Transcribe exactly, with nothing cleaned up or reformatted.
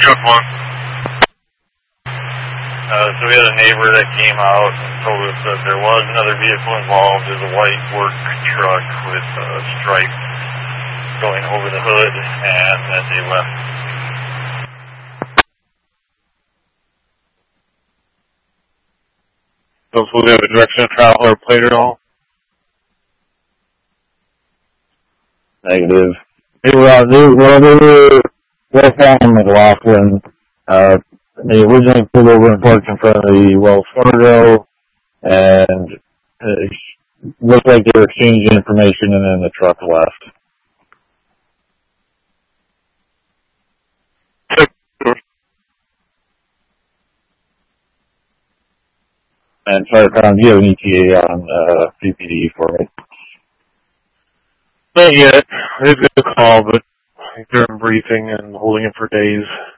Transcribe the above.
Truck one. Uh, so we had a neighbor that came out and told us that there was another vehicle involved. There's a white work truck with a stripe going over the hood, and that they left. Those will have a direction of travel or plate at all? Negative. They were out, they, well, they were westbound on McLaughlin. Uh, they originally pulled over and parked in front of the Wells Fargo, and it looked like they were exchanging information, and then the truck left. And Firepound, do you have an E T A on uh, C P D for me? Not yet. They've got a call, but they're in briefing and holding it for days.